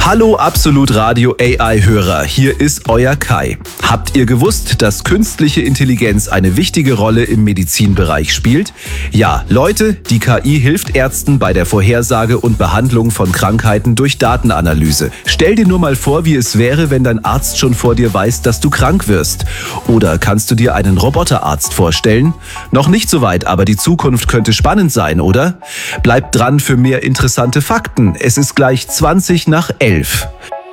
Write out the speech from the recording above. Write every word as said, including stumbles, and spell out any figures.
Hallo Absolut Radio A I-Hörer, hier ist euer Kai. Habt ihr gewusst, dass künstliche Intelligenz eine wichtige Rolle im Medizinbereich spielt? Ja, Leute, die K I hilft Ärzten bei der Vorhersage und Behandlung von Krankheiten durch Datenanalyse. Stell dir nur mal vor, wie es wäre, wenn dein Arzt schon vor dir weiß, dass du krank wirst. Oder kannst du dir einen Roboterarzt vorstellen? Noch nicht so weit, aber die Zukunft könnte spannend sein, oder? Bleibt dran für mehr interessante Fakten. Es ist gleich zwanzig nach elf.